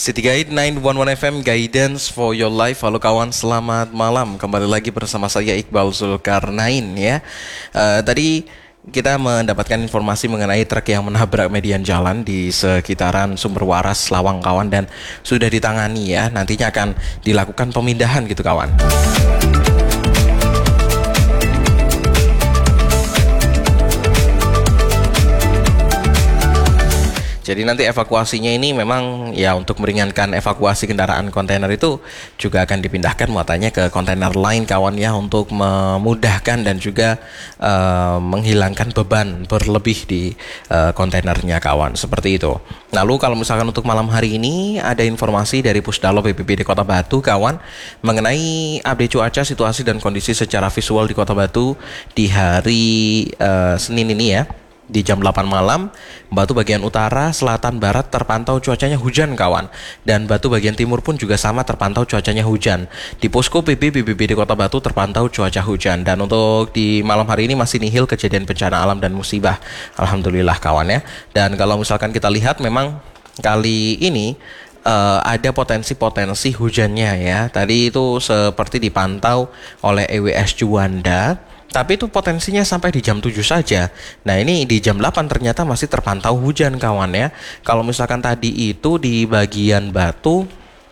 City Guide 911 FM Guidance for Your Life. Halo kawan, selamat malam. Kembali lagi bersama saya Iqbal Zulkarnain ya. Tadi kita mendapatkan informasi mengenai truk yang menabrak median jalan di sekitaran Sumber Waras, Lawang kawan, dan sudah ditangani ya. Nantinya akan dilakukan pemindahan gitu kawan. Jadi nanti evakuasinya ini memang ya untuk meringankan evakuasi kendaraan kontainer itu juga akan dipindahkan muatannya ke kontainer lain kawan ya, untuk memudahkan dan juga menghilangkan beban berlebih di kontainernya kawan, seperti itu. Lalu kalau misalkan untuk malam hari ini ada informasi dari Pusdalo BPBD Kota Batu kawan mengenai update cuaca, situasi dan kondisi secara visual di Kota Batu di hari Senin ini ya. Di jam 8 malam, Batu bagian utara, selatan, barat terpantau cuacanya hujan kawan. Dan Batu bagian timur pun juga sama terpantau cuacanya hujan. Di posko BPBD Kota Batu terpantau cuaca hujan. Dan untuk di malam hari ini masih nihil kejadian bencana alam dan musibah. Alhamdulillah kawan ya. Dan kalau misalkan kita lihat memang kali ini ada potensi hujannya ya. Tadi itu seperti dipantau oleh EWS Juanda. Tapi itu potensinya sampai di jam 7 saja. Nah ini di jam 8 ternyata masih terpantau hujan kawan ya. Kalau misalkan tadi itu di bagian Batu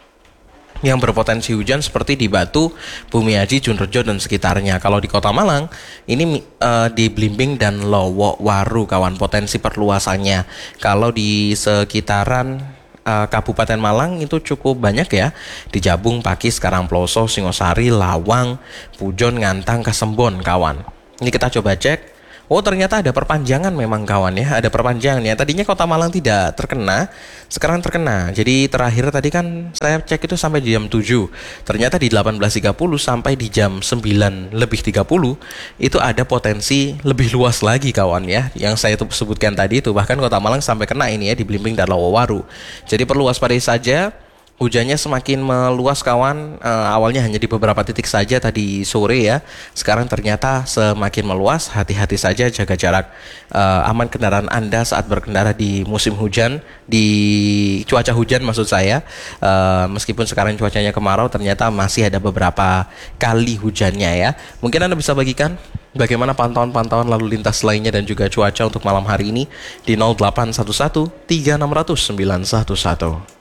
yang berpotensi hujan seperti di Batu, Bumiaji, Junrejo dan sekitarnya. Kalau di Kota Malang ini di Blimbing dan Lowowaru kawan, potensi perluasannya. Kalau di sekitaran Kabupaten Malang itu cukup banyak ya, di Jabung, Pakis, Karangploso, Singosari, Lawang, Pujon, Ngantang, Kasembon kawan. Ini kita coba cek. Oh ternyata ada perpanjangan memang kawan ya, ada perpanjangan ya. Tadinya Kota Malang tidak terkena, sekarang terkena. Jadi terakhir tadi kan saya cek itu sampai di jam 7. Ternyata di 18.30 sampai di jam 9.30 itu ada potensi lebih luas lagi kawan ya. Yang saya sebutkan tadi itu bahkan Kota Malang sampai kena ini ya, di Blimbing dan Lowowaru. Jadi perlu waspadai saja. Hujannya semakin meluas kawan, awalnya hanya di beberapa titik saja tadi sore ya. Sekarang ternyata semakin meluas, hati-hati saja, jaga jarak aman kendaraan Anda saat berkendara di musim hujan, di cuaca hujan maksud saya. Meskipun sekarang cuacanya kemarau, ternyata masih ada beberapa kali hujannya ya. Mungkin Anda bisa bagikan bagaimana pantauan-pantauan lalu lintas lainnya dan juga cuaca untuk malam hari ini di 0811 3600 911.